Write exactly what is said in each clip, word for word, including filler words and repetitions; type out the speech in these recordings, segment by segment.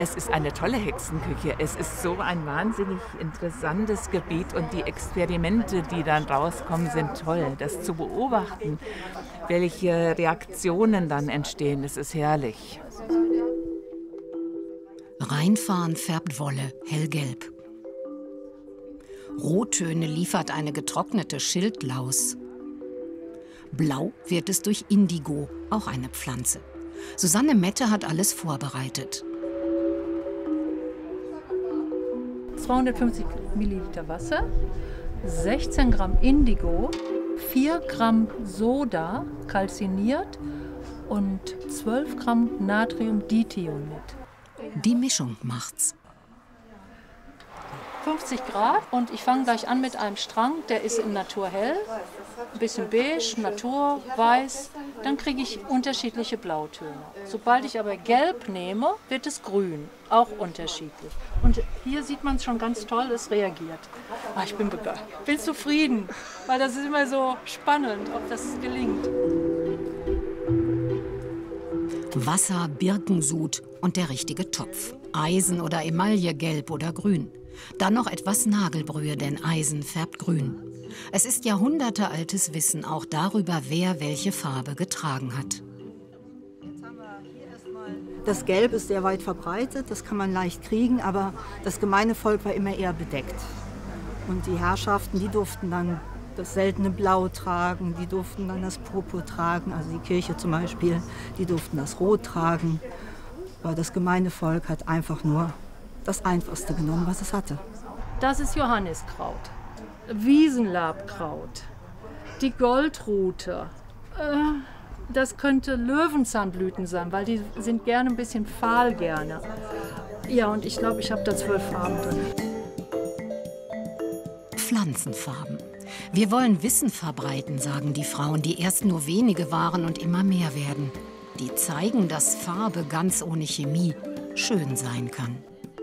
Es ist eine tolle Hexenküche. Es ist so ein wahnsinnig interessantes Gebiet und die Experimente, die dann rauskommen, sind toll. Das zu beobachten, welche Reaktionen dann entstehen, das ist herrlich. Reinfahren färbt Wolle hellgelb. Rottöne liefert eine getrocknete Schildlaus. Blau wird es durch Indigo, auch eine Pflanze. Susanne Mette hat alles vorbereitet. zweihundertfünfzig Milliliter Wasser, sechzehn Gramm Indigo, vier Gramm Soda, kalziniert und zwölf Gramm Natriumdithionit. Die Mischung macht's. fünfzig Grad und ich fange gleich an mit einem Strang, der ist in Naturhell, ein bisschen beige, Naturweiß, dann kriege ich unterschiedliche Blautöne. Sobald ich aber gelb nehme, wird es grün, auch unterschiedlich. Und hier sieht man es schon ganz toll, es reagiert. Ah, ich bin begeistert, bin zufrieden, weil das ist immer so spannend, ob das gelingt. Wasser, Birkensud und der richtige Topf. Eisen oder Emaille, gelb oder grün. Dann noch etwas Nagelbrühe, denn Eisen färbt grün. Es ist jahrhundertealtes Wissen auch darüber, wer welche Farbe getragen hat. Das Gelb ist sehr weit verbreitet, das kann man leicht kriegen, aber das gemeine Volk war immer eher bedeckt. Und die Herrschaften, die durften dann das seltene Blau tragen, die durften dann das Purpur tragen, also die Kirche zum Beispiel, die durften das Rot tragen. Aber das gemeine Volk hat einfach nur das Einfachste genommen, was es hatte. Das ist Johanniskraut, Wiesenlabkraut, die Goldrute. Äh, das könnte Löwenzahnblüten sein, weil die sind gerne ein bisschen fahl gerne. Ja, und ich glaube, ich habe da zwölf Farben drin. Pflanzenfarben. Wir wollen Wissen verbreiten, sagen die Frauen, die erst nur wenige waren und immer mehr werden. Die zeigen, dass Farbe ganz ohne Chemie schön sein kann.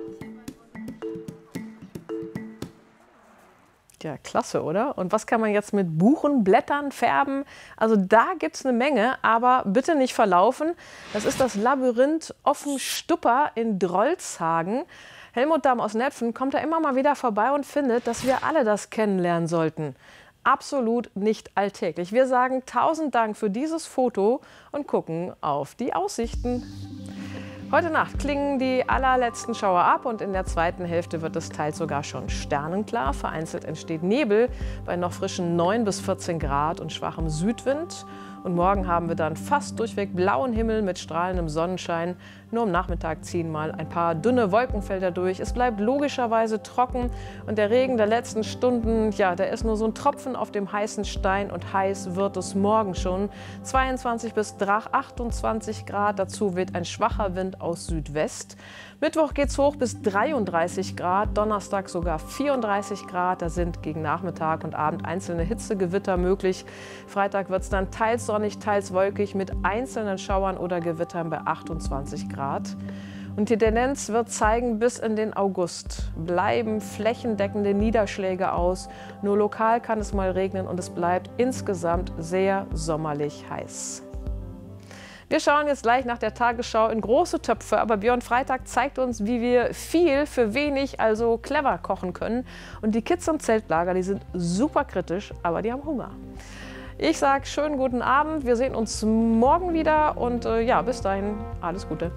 Ja, klasse, oder? Und was kann man jetzt mit Buchenblättern färben? Also da gibt es eine Menge, aber bitte nicht verlaufen. Das ist das Labyrinth Offenstupper in Drolshagen. Helmut Damm aus Nepfen kommt da immer mal wieder vorbei und findet, dass wir alle das kennenlernen sollten. Absolut nicht alltäglich. Wir sagen tausend Dank für dieses Foto und gucken auf die Aussichten. Heute Nacht klingen die allerletzten Schauer ab und in der zweiten Hälfte wird es teils sogar schon sternenklar. Vereinzelt entsteht Nebel bei noch frischen neun bis vierzehn Grad und schwachem Südwind. Und morgen haben wir dann fast durchweg blauen Himmel mit strahlendem Sonnenschein. Nur am Nachmittag ziehen mal ein paar dünne Wolkenfelder durch. Es bleibt logischerweise trocken und der Regen der letzten Stunden, ja, der ist nur so ein Tropfen auf dem heißen Stein und heiß wird es morgen schon. zweiundzwanzig bis achtundzwanzig Grad, dazu weht ein schwacher Wind aus Südwest. Mittwoch geht es hoch bis dreiunddreißig Grad, Donnerstag sogar vierunddreißig Grad. Da sind gegen Nachmittag und Abend einzelne Hitzegewitter möglich. Freitag wird es dann teils sonnig, teils wolkig mit einzelnen Schauern oder Gewittern bei achtundzwanzig Grad. Und die Tendenz wird zeigen, bis in den August bleiben flächendeckende Niederschläge aus. Nur lokal kann es mal regnen und es bleibt insgesamt sehr sommerlich heiß. Wir schauen jetzt gleich nach der Tagesschau in große Töpfe, aber Björn Freitag zeigt uns, wie wir viel für wenig, also clever kochen können. Und die Kids im Zeltlager, die sind super kritisch, aber die haben Hunger. Ich sage schönen guten Abend, wir sehen uns morgen wieder und äh, ja, bis dahin alles Gute.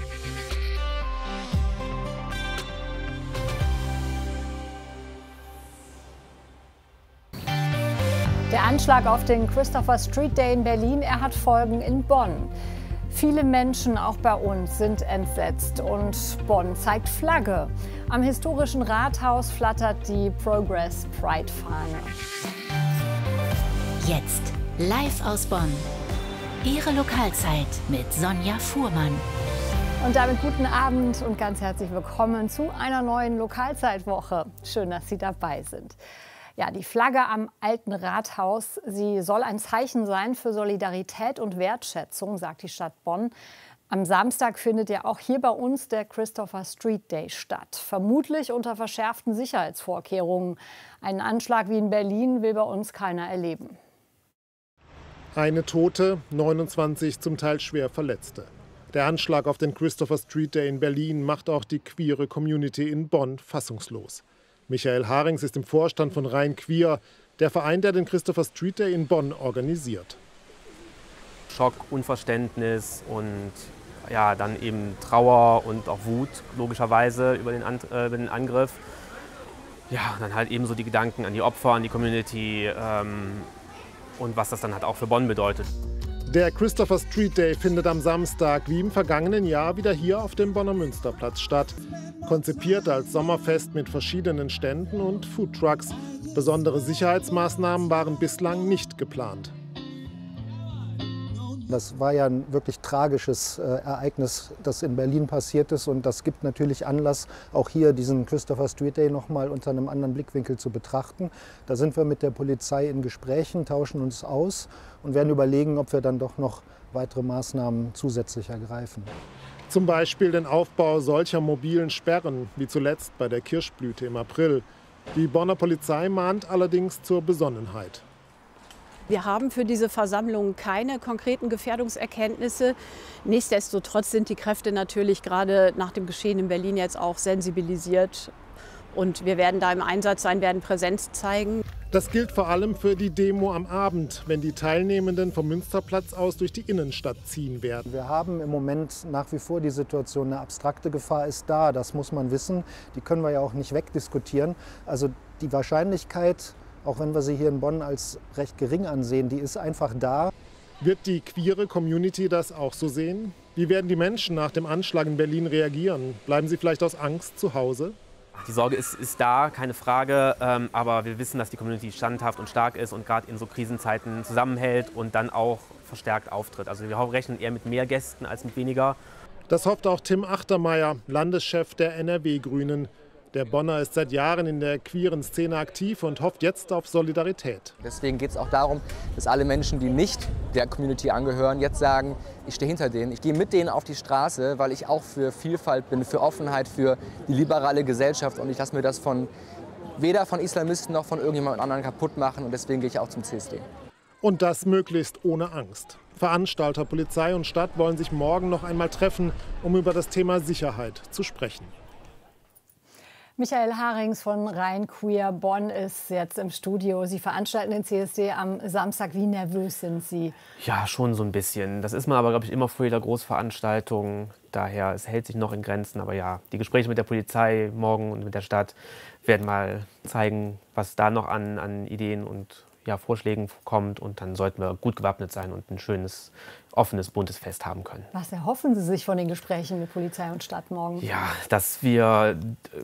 Der Anschlag auf den Christopher Street Day in Berlin, er hat Folgen in Bonn. Viele Menschen, auch bei uns, sind entsetzt und Bonn zeigt Flagge. Am historischen Rathaus flattert die Progress Pride-Fahne. Jetzt live aus Bonn. Ihre Lokalzeit mit Sonja Fuhrmann. Und damit guten Abend und ganz herzlich willkommen zu einer neuen Lokalzeitwoche. Schön, dass Sie dabei sind. Ja, die Flagge am Alten Rathaus, sie soll ein Zeichen sein für Solidarität und Wertschätzung, sagt die Stadt Bonn. Am Samstag findet ja auch hier bei uns der Christopher Street Day statt. Vermutlich unter verschärften Sicherheitsvorkehrungen. Einen Anschlag wie in Berlin will bei uns keiner erleben. Eine Tote, neunundzwanzig zum Teil schwer Verletzte. Der Anschlag auf den Christopher Street Day in Berlin macht auch die queere Community in Bonn fassungslos. Michael Harings ist im Vorstand von Rhein Queer, der Verein, der den Christopher Street Day in Bonn organisiert. Schock, Unverständnis und ja, dann eben Trauer und auch Wut, logischerweise, über den, An äh, über den Angriff. Ja, und dann halt eben so die Gedanken an die Opfer, an die Community ähm, und was das dann halt auch für Bonn bedeutet. Der Christopher Street Day findet am Samstag wie im vergangenen Jahr wieder hier auf dem Bonner Münsterplatz statt. Konzipiert als Sommerfest mit verschiedenen Ständen und Foodtrucks. Besondere Sicherheitsmaßnahmen waren bislang nicht geplant. Das war ja ein wirklich tragisches äh, Ereignis, das in Berlin passiert ist. Und das gibt natürlich Anlass, auch hier diesen Christopher Street Day noch mal unter einem anderen Blickwinkel zu betrachten. Da sind wir mit der Polizei in Gesprächen, tauschen uns aus und werden überlegen, ob wir dann doch noch weitere Maßnahmen zusätzlich ergreifen. Zum Beispiel den Aufbau solcher mobilen Sperren, wie zuletzt bei der Kirschblüte im April. Die Bonner Polizei mahnt allerdings zur Besonnenheit. Wir haben für diese Versammlung keine konkreten Gefährdungserkenntnisse. Nichtsdestotrotz sind die Kräfte natürlich gerade nach dem Geschehen in Berlin jetzt auch sensibilisiert. Und wir werden da im Einsatz sein, werden Präsenz zeigen. Das gilt vor allem für die Demo am Abend, wenn die Teilnehmenden vom Münsterplatz aus durch die Innenstadt ziehen werden. Wir haben im Moment nach wie vor die Situation, eine abstrakte Gefahr ist da, das muss man wissen. Die können wir ja auch nicht wegdiskutieren. Also die Wahrscheinlichkeit, auch wenn wir sie hier in Bonn als recht gering ansehen, die ist einfach da. Wird die queere Community das auch so sehen? Wie werden die Menschen nach dem Anschlag in Berlin reagieren? Bleiben sie vielleicht aus Angst zu Hause? Die Sorge ist, ist da, keine Frage, ähm, aber wir wissen, dass die Community standhaft und stark ist und gerade in so Krisenzeiten zusammenhält und dann auch verstärkt auftritt. Also wir rechnen eher mit mehr Gästen als mit weniger. Das hofft auch Tim Achtermeier, Landeschef der N R W-Grünen. Der Bonner ist seit Jahren in der queeren Szene aktiv und hofft jetzt auf Solidarität. Deswegen geht es auch darum, dass alle Menschen, die nicht der Community angehören, jetzt sagen, ich stehe hinter denen. Ich gehe mit denen auf die Straße, weil ich auch für Vielfalt bin, für Offenheit, für die liberale Gesellschaft. Und ich lasse mir das von, weder von Islamisten noch von irgendjemand anderen kaputt machen. Und deswegen gehe ich auch zum C S D. Und das möglichst ohne Angst. Veranstalter, Polizei und Stadt wollen sich morgen noch einmal treffen, um über das Thema Sicherheit zu sprechen. Michael Harings von Rhein Queer Bonn ist jetzt im Studio. Sie veranstalten den C S D am Samstag. Wie nervös sind Sie? Ja, schon so ein bisschen. Das ist man aber, glaube ich, immer vor jeder Großveranstaltung. Daher, es hält sich noch in Grenzen. Aber ja, die Gespräche mit der Polizei morgen und mit der Stadt werden mal zeigen, was da noch an, an Ideen und ja, Vorschlägen kommt. Und dann sollten wir gut gewappnet sein und ein schönes, offenes, buntes Fest haben können. Was erhoffen Sie sich von den Gesprächen mit Polizei und Stadt morgen? Ja, dass wir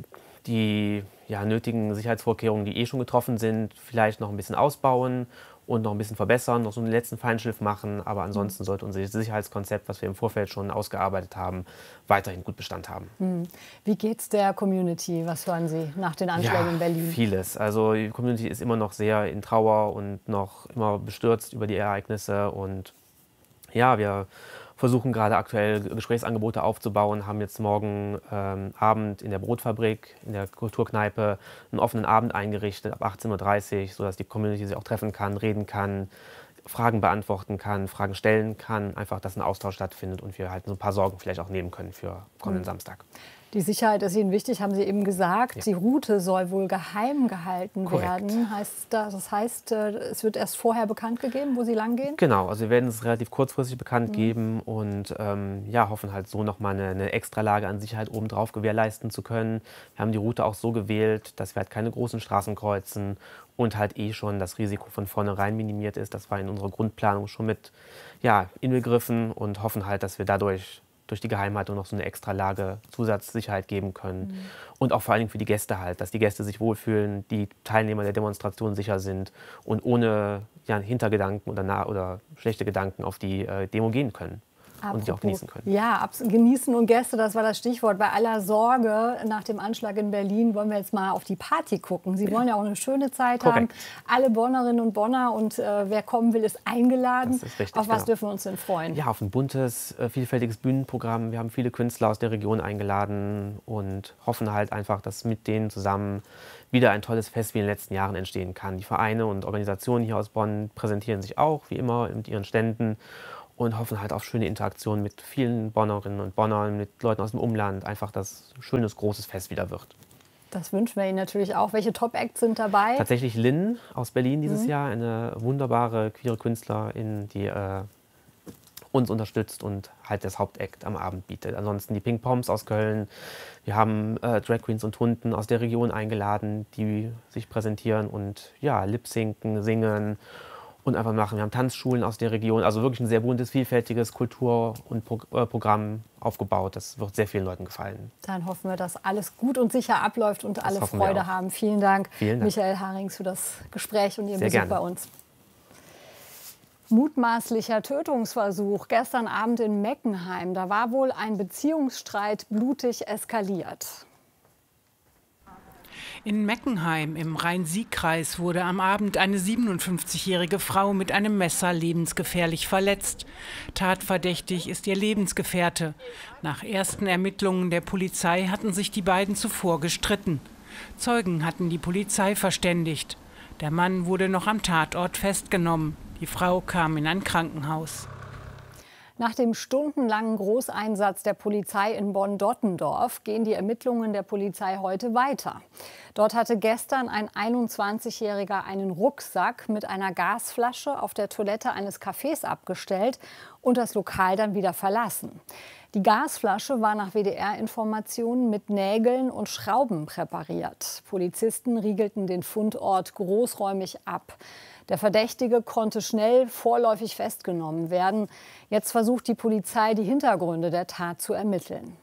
die ja, nötigen Sicherheitsvorkehrungen, die eh schon getroffen sind, vielleicht noch ein bisschen ausbauen und noch ein bisschen verbessern, noch so einen letzten Feinschliff machen. Aber ansonsten sollte unser Sicherheitskonzept, was wir im Vorfeld schon ausgearbeitet haben, weiterhin gut Bestand haben. Wie geht's der Community? Was hören Sie nach den Anschlägen ja, in Berlin? Vieles. Also die Community ist immer noch sehr in Trauer und noch immer bestürzt über die Ereignisse. Und ja, wir versuchen gerade aktuell Gesprächsangebote aufzubauen, haben jetzt morgen ähm, Abend in der Brotfabrik, in der Kulturkneipe, einen offenen Abend eingerichtet ab achtzehn Uhr dreißig, sodass die Community sich auch treffen kann, reden kann, Fragen beantworten kann, Fragen stellen kann, einfach, dass ein Austausch stattfindet und wir halt so ein paar Sorgen vielleicht auch nehmen können für kommenden mhm. Samstag. Die Sicherheit ist Ihnen wichtig, haben Sie eben gesagt. Ja. Die Route soll wohl geheim gehalten Korrekt. werden. Heißt das, das heißt, es wird erst vorher bekannt gegeben, wo Sie lang gehen? Genau, also wir werden es relativ kurzfristig bekannt mhm. geben und ähm, ja, hoffen halt so nochmal eine, eine Extralage an Sicherheit obendrauf gewährleisten zu können. Wir haben die Route auch so gewählt, dass wir halt keine großen Straßen kreuzen und halt eh schon das Risiko von vornherein minimiert ist. Das war in unserer Grundplanung schon mit ja, inbegriffen und hoffen halt, dass wir dadurch durch die Geheimhaltung noch so eine Extralage Zusatzsicherheit geben können. Mhm. Und auch vor allem für die Gäste halt, dass die Gäste sich wohlfühlen, die Teilnehmer der Demonstration sicher sind und ohne ja, Hintergedanken oder, nah oder schlechte Gedanken auf die äh, Demo gehen können. Apropos, und die auch genießen können. Ja, genießen und Gäste, das war das Stichwort. Bei aller Sorge nach dem Anschlag in Berlin wollen wir jetzt mal auf die Party gucken. Sie ja. wollen ja auch eine schöne Zeit Korrekt. haben. Alle Bonnerinnen und Bonner und äh, wer kommen will, ist eingeladen. Das ist richtig, auf was genau. dürfen wir uns denn freuen? Ja, auf ein buntes, äh, vielfältiges Bühnenprogramm. Wir haben viele Künstler aus der Region eingeladen und hoffen halt einfach, dass mit denen zusammen wieder ein tolles Fest wie in den letzten Jahren entstehen kann. Die Vereine und Organisationen hier aus Bonn präsentieren sich auch, wie immer, mit ihren Ständen. und hoffen halt auf schöne Interaktionen mit vielen Bonnerinnen und Bonnern, mit Leuten aus dem Umland. Einfach, dass ein schönes, großes Fest wieder wird. Das wünschen wir Ihnen natürlich auch. Welche Top-Acts sind dabei? Tatsächlich Lynn aus Berlin dieses Mhm. Jahr, eine wunderbare queere Künstlerin, die äh, uns unterstützt und halt das Hauptakt am Abend bietet. Ansonsten die Pink Poms aus Köln. Wir haben äh, Drag Queens und Hunden aus der Region eingeladen, die sich präsentieren und ja, lip-sinken, singen und einfach machen. Wir haben Tanzschulen aus der Region, also wirklich ein sehr buntes, vielfältiges Kultur- und Pro äh, Programm aufgebaut. Das wird sehr vielen Leuten gefallen. Dann hoffen wir, dass alles gut und sicher abläuft und Das alle hoffen wir Freude auch. haben. Vielen Dank, Vielen Dank. Michael Harings, für das Gespräch und Ihren Sehr Besuch gerne. bei uns. Mutmaßlicher Tötungsversuch gestern Abend in Meckenheim. Da war wohl ein Beziehungsstreit blutig eskaliert. In Meckenheim im Rhein-Sieg-Kreis wurde am Abend eine siebenundfünfzigjährige Frau mit einem Messer lebensgefährlich verletzt. Tatverdächtig ist ihr Lebensgefährte. Nach ersten Ermittlungen der Polizei hatten sich die beiden zuvor gestritten. Zeugen hatten die Polizei verständigt. Der Mann wurde noch am Tatort festgenommen. Die Frau kam in ein Krankenhaus. Nach dem stundenlangen Großeinsatz der Polizei in Bonn-Dottendorf gehen die Ermittlungen der Polizei heute weiter. Dort hatte gestern ein einundzwanzigjähriger einen Rucksack mit einer Gasflasche auf der Toilette eines Cafés abgestellt und das Lokal dann wieder verlassen. Die Gasflasche war nach W D R-Informationen mit Nägeln und Schrauben präpariert. Polizisten riegelten den Fundort großräumig ab. Der Verdächtige konnte schnell vorläufig festgenommen werden. Jetzt versucht die Polizei, die Hintergründe der Tat zu ermitteln.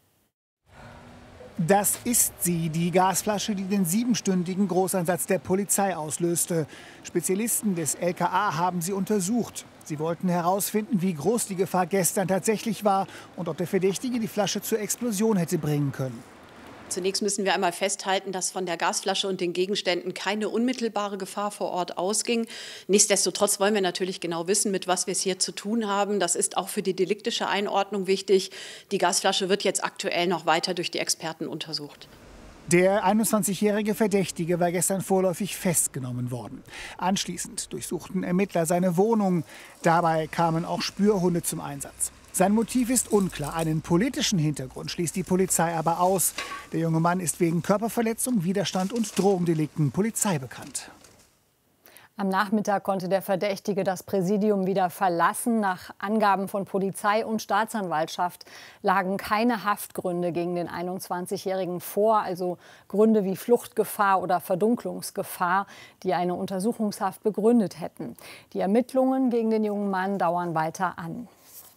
Das ist sie, die Gasflasche, die den siebenstündigen Großeinsatz der Polizei auslöste. Spezialisten des L K A haben sie untersucht. Sie wollten herausfinden, wie groß die Gefahr gestern tatsächlich war und ob der Verdächtige die Flasche zur Explosion hätte bringen können. Zunächst müssen wir einmal festhalten, dass von der Gasflasche und den Gegenständen keine unmittelbare Gefahr vor Ort ausging. Nichtsdestotrotz wollen wir natürlich genau wissen, mit was wir es hier zu tun haben. Das ist auch für die deliktische Einordnung wichtig. Die Gasflasche wird jetzt aktuell noch weiter durch die Experten untersucht. Der einundzwanzigjährige Verdächtige war gestern vorläufig festgenommen worden. Anschließend durchsuchten Ermittler seine Wohnung. Dabei kamen auch Spürhunde zum Einsatz. Sein Motiv ist unklar. Einen politischen Hintergrund schließt die Polizei aber aus. Der junge Mann ist wegen Körperverletzung, Widerstand und Drogendelikten Polizei bekannt. Am Nachmittag konnte der Verdächtige das Präsidium wieder verlassen. Nach Angaben von Polizei und Staatsanwaltschaft lagen keine Haftgründe gegen den einundzwanzigjährigen vor, also Gründe wie Fluchtgefahr oder Verdunklungsgefahr, die eine Untersuchungshaft begründet hätten. Die Ermittlungen gegen den jungen Mann dauern weiter an.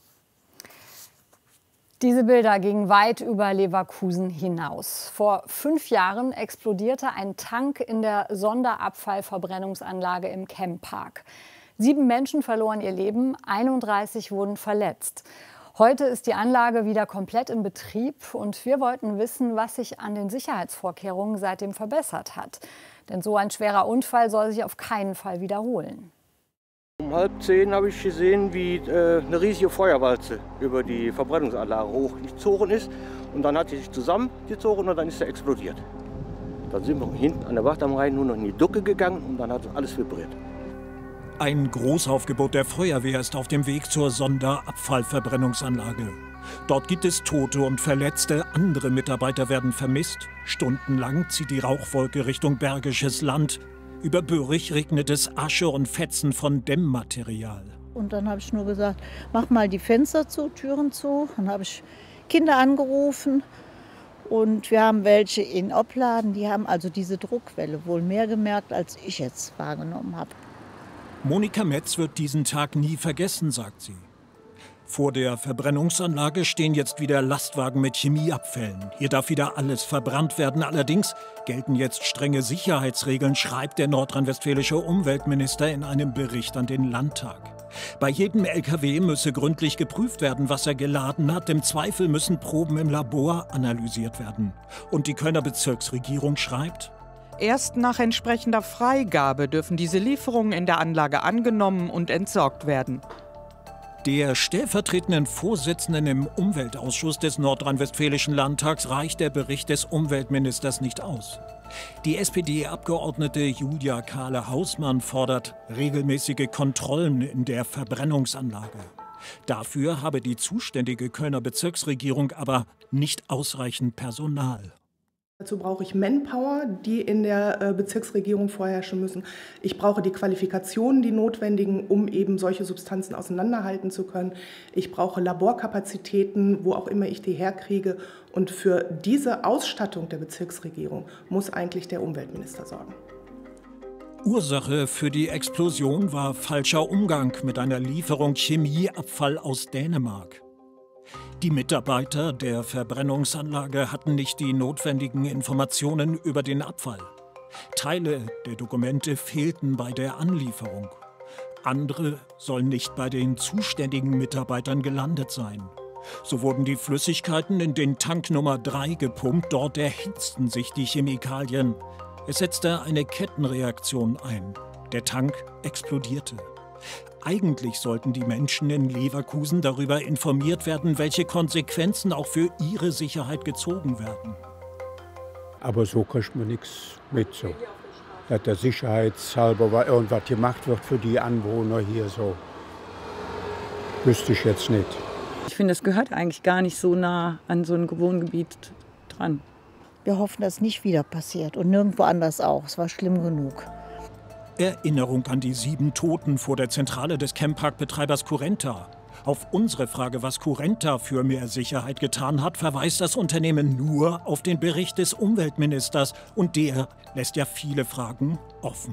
Diese Bilder gingen weit über Leverkusen hinaus. Vor fünf Jahren explodierte ein Tank in der Sonderabfallverbrennungsanlage im Chempark. Sieben Menschen verloren ihr Leben, einunddreißig wurden verletzt. Heute ist die Anlage wieder komplett in Betrieb und wir wollten wissen, was sich an den Sicherheitsvorkehrungen seitdem verbessert hat. Denn so ein schwerer Unfall soll sich auf keinen Fall wiederholen. Um halb zehn habe ich gesehen, wie äh, eine riesige Feuerwalze über die Verbrennungsanlage hochgezogen ist. Und dann hat sie sich zusammengezogen und dann ist sie explodiert. Dann sind wir hinten an der Wacht am Rhein nur noch in die Ducke gegangen und dann hat alles vibriert. Ein Großaufgebot der Feuerwehr ist auf dem Weg zur Sonderabfallverbrennungsanlage. Dort gibt es Tote und Verletzte, andere Mitarbeiter werden vermisst. Stundenlang zieht die Rauchwolke Richtung Bergisches Land. Über Börich regnet es Asche und Fetzen von Dämmmaterial. Und dann habe ich nur gesagt, mach mal die Fenster zu, Türen zu. Dann habe ich Kinder angerufen und wir haben welche in Opladen. Die haben also diese Druckwelle wohl mehr gemerkt, als ich jetzt wahrgenommen habe. Monika Metz wird diesen Tag nie vergessen, sagt sie. Vor der Verbrennungsanlage stehen jetzt wieder Lastwagen mit Chemieabfällen. Hier darf wieder alles verbrannt werden. Allerdings gelten jetzt strenge Sicherheitsregeln, schreibt der nordrhein-westfälische Umweltminister in einem Bericht an den Landtag. Bei jedem L K W müsse gründlich geprüft werden, was er geladen hat. Im Zweifel müssen Proben im Labor analysiert werden. Und die Kölner Bezirksregierung schreibt: Erst nach entsprechender Freigabe dürfen diese Lieferungen in der Anlage angenommen und entsorgt werden. Der stellvertretenden Vorsitzenden im Umweltausschuss des Nordrhein-Westfälischen Landtags reicht der Bericht des Umweltministers nicht aus. Die S P D-Abgeordnete Julia Kahle-Hausmann fordert regelmäßige Kontrollen in der Verbrennungsanlage. Dafür habe die zuständige Kölner Bezirksregierung aber nicht ausreichend Personal. Dazu brauche ich Manpower, die in der Bezirksregierung vorherrschen müssen. Ich brauche die Qualifikationen, die notwendigen, um eben solche Substanzen auseinanderhalten zu können. Ich brauche Laborkapazitäten, wo auch immer ich die herkriege. Und für diese Ausstattung der Bezirksregierung muss eigentlich der Umweltminister sorgen. Ursache für die Explosion war falscher Umgang mit einer Lieferung Chemieabfall aus Dänemark. Die Mitarbeiter der Verbrennungsanlage hatten nicht die notwendigen Informationen über den Abfall. Teile der Dokumente fehlten bei der Anlieferung. Andere sollen nicht bei den zuständigen Mitarbeitern gelandet sein. So wurden die Flüssigkeiten in den Tank Nummer drei gepumpt. Dort erhitzten sich die Chemikalien. Es setzte eine Kettenreaktion ein. Der Tank explodierte. Eigentlich sollten die Menschen in Leverkusen darüber informiert werden, welche Konsequenzen auch für ihre Sicherheit gezogen werden. Aber so kriegt man nichts mit. So. Dass der sicherheitshalber irgendwas gemacht wird für die Anwohner hier, so wüsste ich jetzt nicht. Ich finde, es gehört eigentlich gar nicht so nah an so ein Wohngebiet dran. Wir hoffen, dass es nicht wieder passiert und nirgendwo anders auch. Es war schlimm genug. Erinnerung an die sieben Toten vor der Zentrale des Camppark-Betreibers Currenta. Auf unsere Frage, was Currenta für mehr Sicherheit getan hat, verweist das Unternehmen nur auf den Bericht des Umweltministers. Und der lässt ja viele Fragen offen.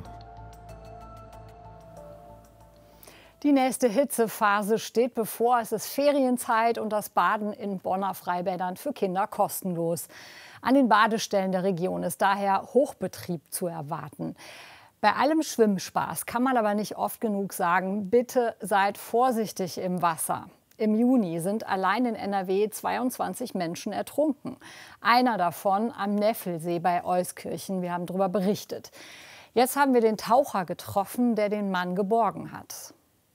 Die nächste Hitzephase steht bevor. Es ist Ferienzeit und das Baden in Bonner Freibädern für Kinder kostenlos. An den Badestellen der Region ist daher Hochbetrieb zu erwarten. Bei allem Schwimmspaß kann man aber nicht oft genug sagen, bitte seid vorsichtig im Wasser. Im Juni sind allein in N R W zweiundzwanzig Menschen ertrunken. Einer davon am Neffelsee bei Euskirchen. Wir haben darüber berichtet. Jetzt haben wir den Taucher getroffen, der den Mann geborgen hat.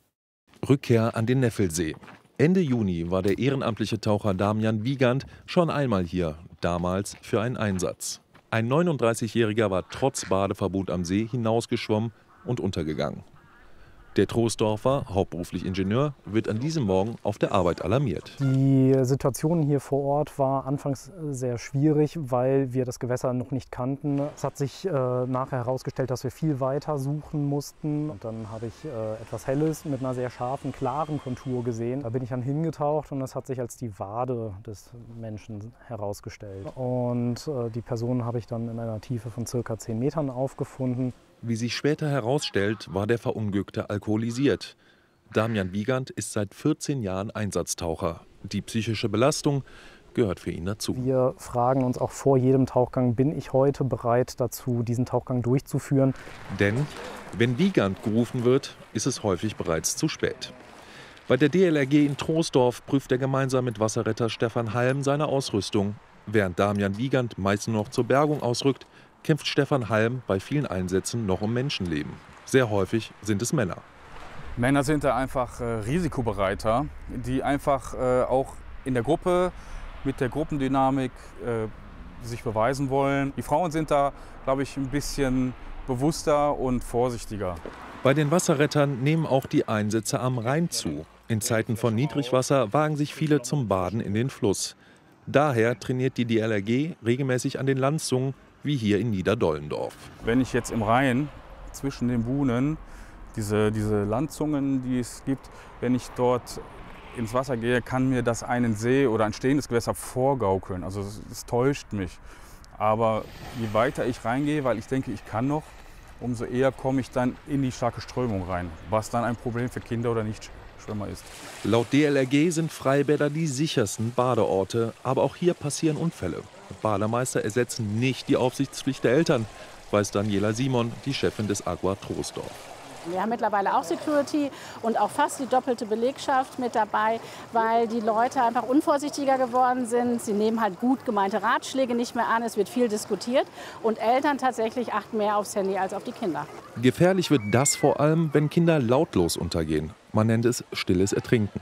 Rückkehr an den Neffelsee. Ende Juni war der ehrenamtliche Taucher Damian Wiegand schon einmal hier, damals für einen Einsatz. Ein neununddreißigjähriger war trotz Badeverbot am See hinausgeschwommen und untergegangen. Der Troisdorfer, hauptberuflich Ingenieur, wird an diesem Morgen auf der Arbeit alarmiert. Die Situation hier vor Ort war anfangs sehr schwierig, weil wir das Gewässer noch nicht kannten. Es hat sich äh, nachher herausgestellt, dass wir viel weiter suchen mussten. Und dann habe ich äh, etwas Helles mit einer sehr scharfen, klaren Kontur gesehen. Da bin ich dann hingetaucht und das hat sich als die Wade des Menschen herausgestellt. Und äh, die Person habe ich dann in einer Tiefe von circa zehn Metern aufgefunden. Wie sich später herausstellt, war der Verunglückte alkoholisiert. Damian Wiegand ist seit vierzehn Jahren Einsatztaucher. Die psychische Belastung gehört für ihn dazu. Wir fragen uns auch vor jedem Tauchgang, bin ich heute bereit dazu, diesen Tauchgang durchzuführen? Denn wenn Wiegand gerufen wird, ist es häufig bereits zu spät. Bei der D L R G in Troisdorf prüft er gemeinsam mit Wasserretter Stefan Halm seine Ausrüstung. Während Damian Wiegand meist nur noch zur Bergung ausrückt, kämpft Stefan Halm bei vielen Einsätzen noch um Menschenleben. Sehr häufig sind es Männer. Männer sind da einfach äh, risikobereiter, die einfach äh, auch in der Gruppe mit der Gruppendynamik äh, sich beweisen wollen. Die Frauen sind da, glaube ich, ein bisschen bewusster und vorsichtiger. Bei den Wasserrettern nehmen auch die Einsätze am Rhein zu. In Zeiten von Niedrigwasser wagen sich viele zum Baden in den Fluss. Daher trainiert die D L R G regelmäßig an den Landzungen, wie hier in Niederdollendorf. Wenn ich jetzt im Rhein zwischen den Buhnen, diese, diese Landzungen, die es gibt, wenn ich dort ins Wasser gehe, kann mir das einen See oder ein stehendes Gewässer vorgaukeln. Also es, es täuscht mich. Aber je weiter ich reingehe, weil ich denke, ich kann noch, umso eher komme ich dann in die starke Strömung rein, was dann ein Problem für Kinder oder Nichtschwimmer ist. Laut D L R G sind Freibäder die sichersten Badeorte, aber auch hier passieren Unfälle. Bademeister ersetzen nicht die Aufsichtspflicht der Eltern, weiß Daniela Simon, die Chefin des Aqua Troisdorf. Wir haben mittlerweile auch Security und auch fast die doppelte Belegschaft mit dabei, weil die Leute einfach unvorsichtiger geworden sind. Sie nehmen halt gut gemeinte Ratschläge nicht mehr an, es wird viel diskutiert und Eltern tatsächlich achten mehr aufs Handy als auf die Kinder. Gefährlich wird das vor allem, wenn Kinder lautlos untergehen. Man nennt es stilles Ertrinken.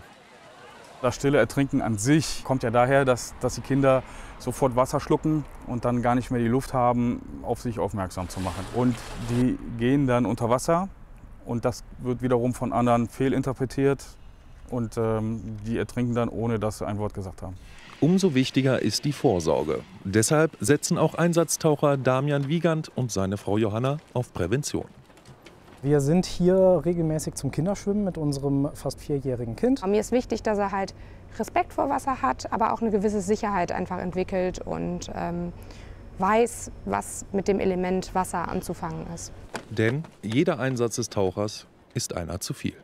Das stille Ertrinken an sich kommt ja daher, dass, dass die Kinder sofort Wasser schlucken und dann gar nicht mehr die Luft haben, auf sich aufmerksam zu machen. Und die gehen dann unter Wasser und das wird wiederum von anderen fehlinterpretiert. und ähm, die ertrinken dann, ohne dass sie ein Wort gesagt haben. Umso wichtiger ist die Vorsorge. Deshalb setzen auch Einsatztaucher Damian Wiegand und seine Frau Johanna auf Prävention. Wir sind hier regelmäßig zum Kinderschwimmen mit unserem fast vierjährigen Kind. Mir ist wichtig, dass er halt Respekt vor Wasser hat, aber auch eine gewisse Sicherheit einfach entwickelt und ähm, weiß, was mit dem Element Wasser anzufangen ist. Denn jeder Einsatz des Tauchers ist einer zu viel.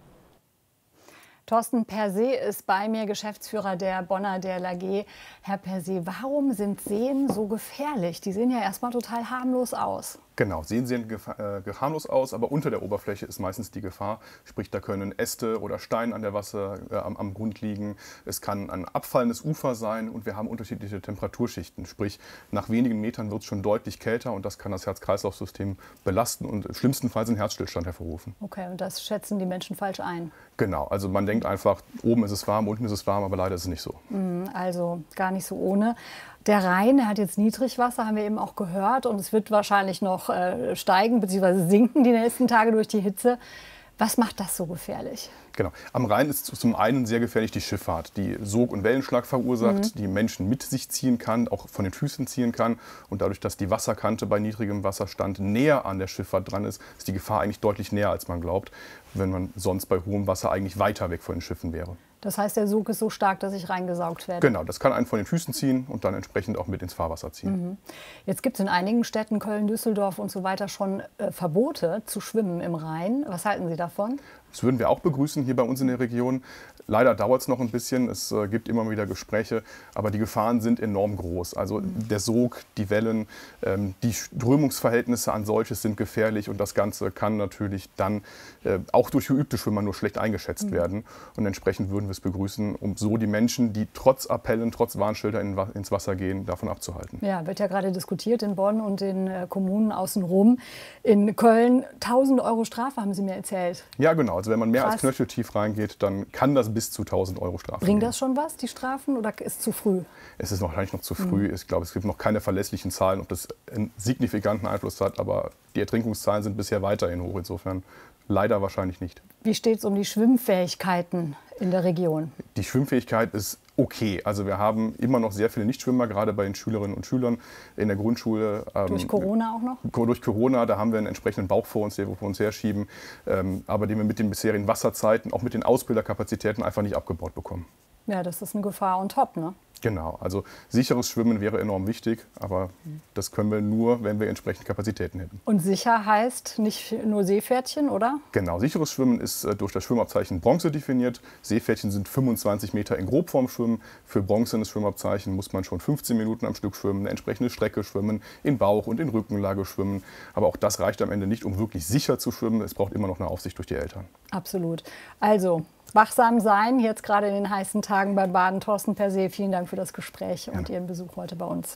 Thorsten Persee ist bei mir, Geschäftsführer der Bonner D L R G. Herr Persee, warum sind Seen so gefährlich? Die sehen ja erstmal total harmlos aus. Genau, Seen sehen äh, harmlos aus, aber unter der Oberfläche ist meistens die Gefahr. Sprich, da können Äste oder Steine an der Wasser äh, am, am Grund liegen. Es kann ein abfallendes Ufer sein und wir haben unterschiedliche Temperaturschichten. Sprich, nach wenigen Metern wird es schon deutlich kälter und das kann das Herz-Kreislauf-System belasten und im schlimmsten Fall einen Herzstillstand hervorrufen. Okay, und das schätzen die Menschen falsch ein? Genau, also man denkt einfach, oben ist es warm, unten ist es warm, aber leider ist es nicht so. Also gar nicht so ohne. Der Rhein, der hat jetzt Niedrigwasser, haben wir eben auch gehört. Und es wird wahrscheinlich noch äh, steigen bzw. sinken die nächsten Tage durch die Hitze. Was macht das so gefährlich? Genau. Am Rhein ist zum einen sehr gefährlich die Schifffahrt, die Sog- und Wellenschlag verursacht, mhm. die Menschen mit sich ziehen kann, auch von den Füßen ziehen kann. Und dadurch, dass die Wasserkante bei niedrigem Wasserstand näher an der Schifffahrt dran ist, ist die Gefahr eigentlich deutlich näher, als man glaubt, wenn man sonst bei hohem Wasser eigentlich weiter weg von den Schiffen wäre. Das heißt, der Sog ist so stark, dass ich reingesaugt werde? Genau, das kann einen von den Füßen ziehen und dann entsprechend auch mit ins Fahrwasser ziehen. Mhm. Jetzt gibt es in einigen Städten, Köln, Düsseldorf und so weiter, schon äh, Verbote zu schwimmen im Rhein. Was halten Sie davon? Das würden wir auch begrüßen hier bei uns in der Region. Leider dauert es noch ein bisschen, es äh, gibt immer wieder Gespräche, aber die Gefahren sind enorm groß. Also mhm. der Sog, die Wellen, ähm, die Strömungsverhältnisse an solches sind gefährlich und das Ganze kann natürlich dann äh, auch durch geübte Schwimmer nur schlecht eingeschätzt mhm. werden. Und entsprechend würden wir es begrüßen, um so die Menschen, die trotz Appellen, trotz Warnschilder in, ins Wasser gehen, davon abzuhalten. Ja, wird ja gerade diskutiert in Bonn und den äh, Kommunen außenrum. In Köln tausend Euro Strafe, haben Sie mir erzählt. Ja, genau. Also wenn man mehr Krass. als knöcheltief reingeht, dann kann das bis zu tausend Euro Strafe Bringt geben. das schon was, die Strafen, oder ist es zu früh? Es ist noch, wahrscheinlich noch zu früh. Mhm. Ich glaube, es gibt noch keine verlässlichen Zahlen, ob das einen signifikanten Einfluss hat. Aber die Ertrinkungszahlen sind bisher weiterhin hoch. Insofern leider wahrscheinlich nicht. Wie steht es um die Schwimmfähigkeiten in der Region? Die Schwimmfähigkeit ist okay. Also wir haben immer noch sehr viele Nichtschwimmer, gerade bei den Schülerinnen und Schülern in der Grundschule. Durch Corona auch noch? Durch Corona, da haben wir einen entsprechenden Bauch vor uns, den wir vor uns herschieben, ähm, aber den wir mit den bisherigen Wasserzeiten, auch mit den Ausbilderkapazitäten einfach nicht abgebaut bekommen. Ja, das ist eine Gefahr on top, ne? Genau, also sicheres Schwimmen wäre enorm wichtig, aber das können wir nur, wenn wir entsprechende Kapazitäten hätten. Und sicher heißt nicht nur Seepferdchen, oder? Genau, sicheres Schwimmen ist äh, durch das Schwimmabzeichen Bronze definiert. Seepferdchen sind fünfundzwanzig Meter in Grobform schwimmen. Für bronzenes Schwimmabzeichen muss man schon fünfzehn Minuten am Stück schwimmen, eine entsprechende Strecke schwimmen, in Bauch- und in Rückenlage schwimmen. Aber auch das reicht am Ende nicht, um wirklich sicher zu schwimmen. Es braucht immer noch eine Aufsicht durch die Eltern. Absolut. Also wachsam sein, jetzt gerade in den heißen Tagen beim Baden. Thorsten Persee, vielen Dank für das Gespräch und ja. Ihren Besuch heute bei uns.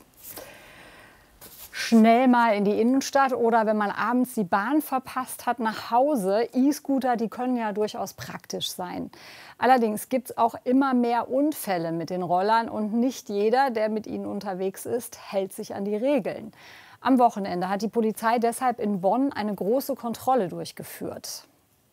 Schnell mal in die Innenstadt oder wenn man abends die Bahn verpasst hat, nach Hause. E-Scooter, die können ja durchaus praktisch sein. Allerdings gibt es auch immer mehr Unfälle mit den Rollern und nicht jeder, der mit ihnen unterwegs ist, hält sich an die Regeln. Am Wochenende hat die Polizei deshalb in Bonn eine große Kontrolle durchgeführt.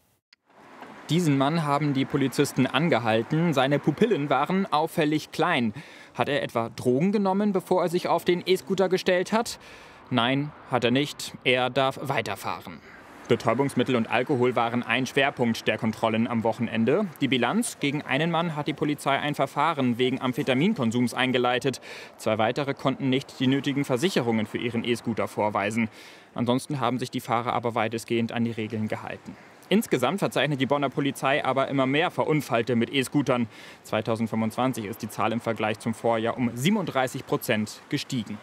Diesen Mann haben die Polizisten angehalten. Seine Pupillen waren auffällig klein. Hat er etwa Drogen genommen, bevor er sich auf den E-Scooter gestellt hat? Nein, hat er nicht. Er darf weiterfahren. Betäubungsmittel und Alkohol waren ein Schwerpunkt der Kontrollen am Wochenende. Die Bilanz: Gegen einen Mann hat die Polizei ein Verfahren wegen Amphetaminkonsums eingeleitet. Zwei weitere konnten nicht die nötigen Versicherungen für ihren E-Scooter vorweisen. Ansonsten haben sich die Fahrer aber weitestgehend an die Regeln gehalten. Insgesamt verzeichnet die Bonner Polizei aber immer mehr Verunfallte mit E-Scootern. zweitausendfünfundzwanzig ist die Zahl im Vergleich zum Vorjahr um siebenunddreißig Prozent gestiegen.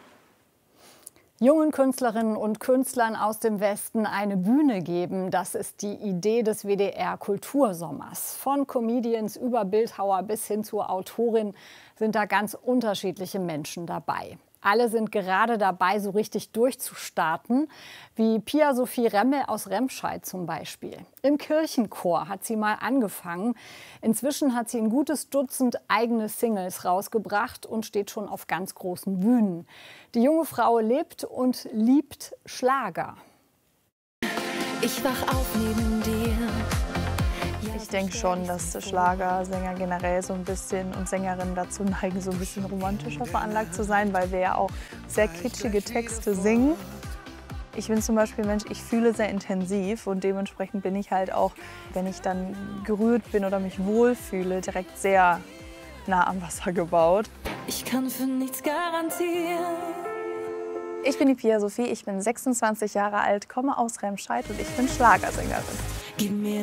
Jungen Künstlerinnen und Künstlern aus dem Westen eine Bühne geben, das ist die Idee des W D R-Kultursommers. Von Comedians über Bildhauer bis hin zur Autorin sind da ganz unterschiedliche Menschen dabei. Alle sind gerade dabei, so richtig durchzustarten, wie Pia Sophie Remmel aus Remscheid zum Beispiel. Im Kirchenchor hat sie mal angefangen. Inzwischen hat sie ein gutes Dutzend eigene Singles rausgebracht und steht schon auf ganz großen Bühnen. Die junge Frau lebt und liebt Schlager. Ich wach auf neben dir. Ich denke schon, dass Schlagersänger generell so ein bisschen und Sängerinnen dazu neigen, so ein bisschen romantischer veranlagt zu sein, weil wir ja auch sehr kitschige Texte singen. Ich bin zum Beispiel Mensch, ich fühle sehr intensiv und dementsprechend bin ich halt auch, wenn ich dann gerührt bin oder mich wohlfühle, direkt sehr nah am Wasser gebaut. Ich kann für nichts garantieren. Ich bin die Pia Sophie, ich bin sechsundzwanzig Jahre alt, komme aus Remscheid und ich bin Schlagersängerin. Gib mir